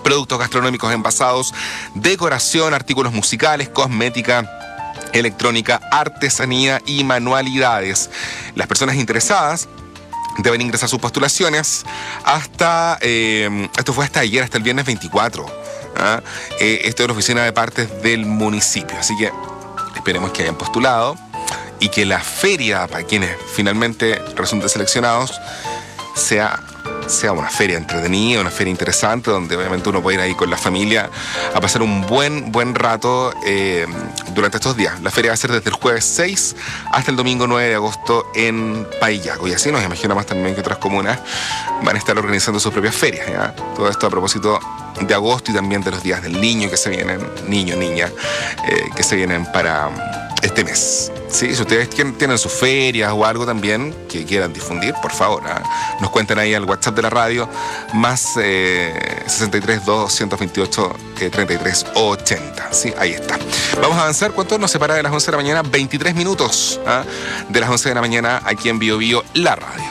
productos gastronómicos envasados, decoración, artículos musicales, cosmética, electrónica, artesanía y manualidades. Las personas interesadas deben ingresar sus postulaciones hasta, esto fue hasta ayer, hasta el viernes 24. Esto es la oficina de partes del municipio. Así que esperemos que hayan postulado y que la feria, para quienes finalmente resulten seleccionados, sea una feria entretenida, una feria interesante, donde obviamente uno puede ir ahí con la familia a pasar un buen rato durante estos días. La feria va a ser desde el jueves 6 hasta el domingo 9 de agosto en Paillaco. Y así nos imaginamos también que otras comunas van a estar organizando sus propias ferias, ¿ya? Todo esto a propósito de agosto y también de los días del niño que se vienen, niña, que se vienen para este mes. Sí, si ustedes tienen sus ferias o algo también que quieran difundir, por favor, nos cuentan ahí al WhatsApp de la radio, más 63 228 33 80. Sí, ahí está. Vamos a avanzar. ¿Cuánto nos separa de las 11 de la mañana? 23 minutos de las 11 de la mañana aquí en Bio Bio, la radio.